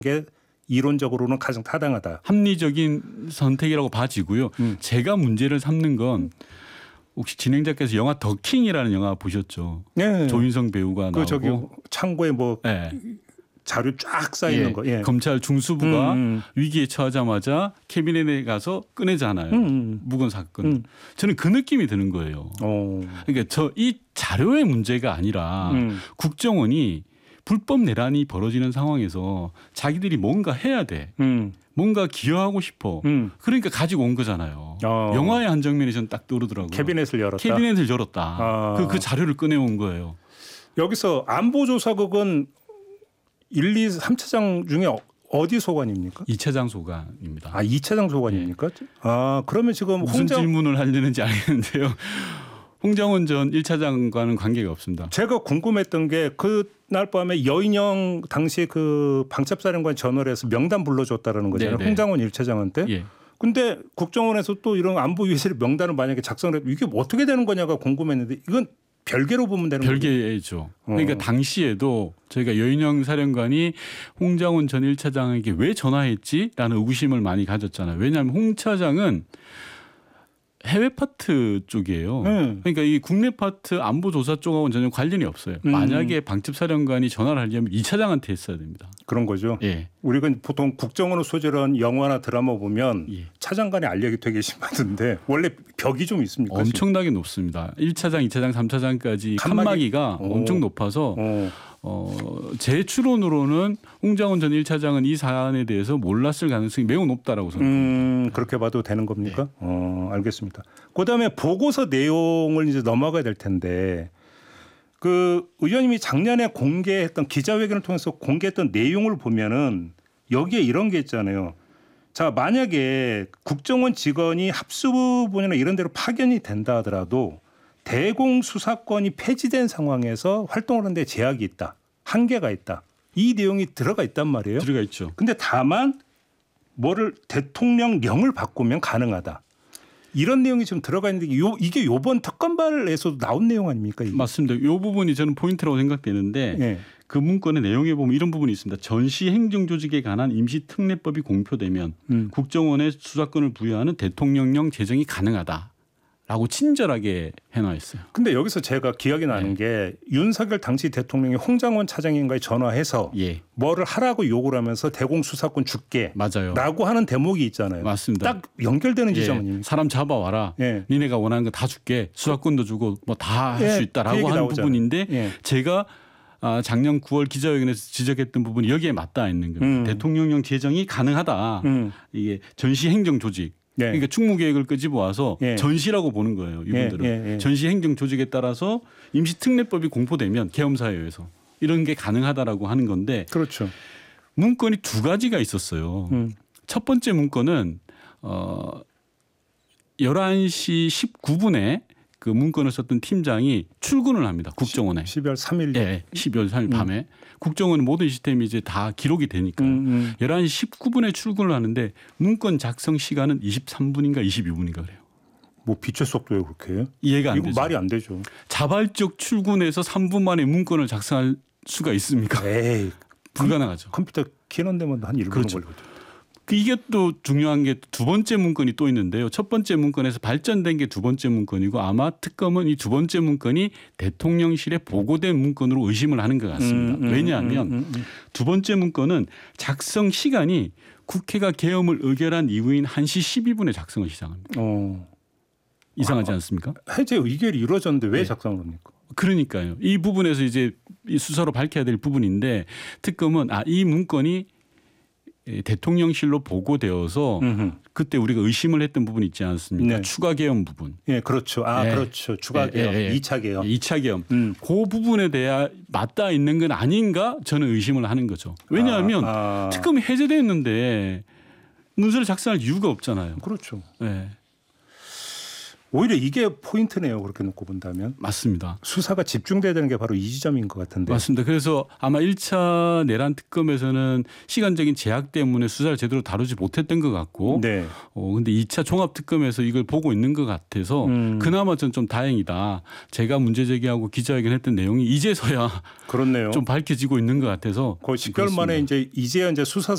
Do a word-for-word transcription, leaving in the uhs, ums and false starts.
게 이론적으로는 가장 타당하다. 합리적인 선택이라고 봐지고요. 음. 제가 문제를 삼는 건 혹시 진행자께서 영화 더킹이라는 영화 보셨죠? 네. 조인성 배우가 그 나오고. 저기 창고에 뭐 네. 자료 쫙 쌓여 있는 예. 거. 예. 검찰 중수부가 음. 위기에 처하자마자 캐비넷에 가서 꺼내잖아요. 음. 묵은 사건. 음. 저는 그 느낌이 드는 거예요. 오. 그러니까 저 이 자료의 문제가 아니라 음. 국정원이 불법 내란이 벌어지는 상황에서 자기들이 뭔가 해야 돼. 음. 뭔가 기여하고 싶어. 음. 그러니까 가지고 온 거잖아요. 어. 영화의 한 장면이 저는 딱 떠오르더라고요. 캐비넷을 열었다. 캐비넷을 열었다. 아. 그, 그 자료를 꺼내온 거예요. 여기서 안보조사국은 일, 이, 삼 차장 중에 어디 소관입니까? 이 차장 소관입니다. 아, 이 차장 소관입니까? 네. 아, 그러면 지금 무슨 홍장... 질문을 하려는지 알겠는데요. 홍장원 전 일 차장과는 관계가 없습니다. 제가 궁금했던 게 그날 밤에 여인영 당시 그 방첩사령관 전화를 해서 명단 불러줬다라는 거잖아요. 네네. 홍장원 일 차장한테. 예. 근데 국정원에서 또 이런 안보위해실 명단을 만약에 작성을 해도 이게 어떻게 되는 거냐가 궁금했는데 이건 별개로 보면 되는 거죠. 별개죠. 그러니까 어. 당시에도 저희가 여인영 사령관이 홍장원 전 일 차장에게 왜 전화했지라는 의구심을 많이 가졌잖아요. 왜냐하면 홍 차장은 해외 파트 쪽이에요. 네. 그러니까 이 국내 파트 안보조사 쪽하고는 전혀 관련이 없어요. 음. 만약에 방첩사령관이 전화를 하려면 이 차장한테 했어야 됩니다. 그런 거죠. 예. 우리가 보통 국정원을 소재로 한 영화나 드라마 보면 예. 차장 간의 알력이 되게 심하던데 원래 벽이 좀 있습니까? 엄청나게 지금? 높습니다. 일 차장, 이 차장, 삼 차장까지 칸막이? 칸막이가 오. 엄청 높아서 오. 어, 제 추론으로는 홍장원 전 일 차장은 이 사안에 대해서 몰랐을 가능성이 매우 높다라고 생각합니다. 음, 그렇게 봐도 되는 겁니까? 네. 어, 알겠습니다. 그다음에 보고서 내용을 이제 넘어가야 될 텐데 그 의원님이 작년에 공개했던 기자회견을 통해서 공개했던 내용을 보면은 여기에 이런 게 있잖아요. 자, 만약에 국정원 직원이 합수부분이나 이런 데로 파견이 된다 하더라도 대공수사권이 폐지된 상황에서 활동을 하는 데 제약이 있다. 한계가 있다. 이 내용이 들어가 있단 말이에요. 들어가 있죠. 근데 다만 뭐를 대통령령을 바꾸면 가능하다. 이런 내용이 좀 들어가 있는데 요, 이게 이번 특검발에서도 나온 내용 아닙니까? 이게? 맞습니다. 이 부분이 저는 포인트라고 생각되는데 네. 그 문건의 내용에 보면 이런 부분이 있습니다. 전시행정조직에 관한 임시특례법이 공표되면 음. 국정원에 수사권을 부여하는 대통령령 제정이 가능하다. 라고 친절하게 해놔 있어요. 근데 여기서 제가 기억이 나는 네. 게 윤석열 당시 대통령이 홍장원 차장인가에 전화해서 예. 뭐를 하라고 요구를 하면서 대공수사권 줄게. 맞아요. 라고 하는 대목이 있잖아요. 맞습니다. 딱 연결되는 예. 지점은. 사람 잡아와라. 예. 니네가 원하는 거 다 줄게. 수사권도 주고 뭐 다 할 수 예. 있다라고 하는 나오잖아요. 부분인데 예. 제가 작년 구월 기자회견에서 지적했던 부분이 여기에 맞닿아 있는 겁니다. 음. 대통령령 제정이 가능하다. 음. 이게 전시행정조직. 네. 그러니까 충무계획을 끄집어 와서 예. 전시라고 보는 거예요. 이분들은. 예, 예, 예. 전시행정조직에 따라서 임시특례법이 공포되면 계엄사회에서 이런 게 가능하다라고 하는 건데 그렇죠. 문건이 두 가지가 있었어요. 음. 첫 번째 문건은 어 열한 시 십구 분에 그 문건을 썼던 팀장이 출근을 합니다. 국정원에. 십이월 삼일. 네. 십이월 삼일 밤에. 음. 국정원은 모든 시스템이 이제 다 기록이 되니까 음, 음. 열한 시 십구 분에 출근을 하는데 문건 작성 시간은 이십삼 분인가 이십이 분인가 그래요. 뭐 빛의 속도예요 그렇게? 이해가 안 이거 되죠. 말이 안 되죠. 자발적 출근해서 삼 분 만에 문건을 작성할 수가 있습니까? 에이. 불가능하죠. 컴퓨터 키는 데만 한 일 분 그렇죠. 걸리거든요. 이게 또 중요한 게 두 번째 문건이 또 있는데요. 첫 번째 문건에서 발전된 게 두 번째 문건이고 아마 특검은 이 두 번째 문건이 대통령실에 보고된 문건으로 의심을 하는 것 같습니다. 음, 음, 왜냐하면 음, 음, 음. 두 번째 문건은 작성 시간이 국회가 계엄을 의결한 이후인 한 시 십이 분에 작성을 시작합니다. 어. 이상하지 않습니까? 해제 의결이 이루어졌는데 왜 네. 작성을 합니까? 그러니까요. 이 부분에서 이제 수사로 밝혀야 될 부분인데 특검은 아, 이 문건이 대통령실로 보고되어서 음흠. 그때 우리가 의심을 했던 부분이 있지 않습니까? 네. 추가 계엄 부분. 예, 그렇죠. 아, 네. 그렇죠. 추가 계엄, 네. 네. 이 차 계엄. 이 차 계엄. 음. 그 부분에 대해 맞닿아 있는 건 아닌가 저는 의심을 하는 거죠. 왜냐하면 아, 아. 특검이 해제됐는데 문서를 작성할 이유가 없잖아요. 그렇죠. 네. 오히려 이게 포인트네요. 그렇게 놓고 본다면. 맞습니다. 수사가 집중돼야 되는 게 바로 이 지점인 것 같은데. 맞습니다. 그래서 아마 일 차 내란 특검에서는 시간적인 제약 때문에 수사를 제대로 다루지 못했던 것 같고 네. 어 근데 이 차 종합 특검에서 이걸 보고 있는 것 같아서 음. 그나마 전 좀 다행이다. 제가 문제 제기하고 기자회견했던 내용이 이제서야 그렇네요. 좀 밝혀지고 있는 것 같아서 거의 십 개월 만에 이제 이제야 이제 수사